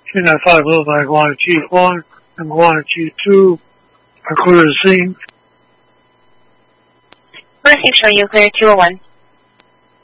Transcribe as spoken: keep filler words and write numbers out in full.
Q nine five Little by Iguana G one and Iguana G two are clear to scene. Received, showing you clear two oh one.